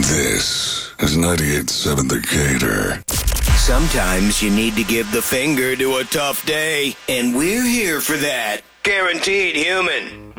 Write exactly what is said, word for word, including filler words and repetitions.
This is ninety-eight point seven The Gator. Sometimes you need to give the finger to a tough day, and we're here for that. Guaranteed Human.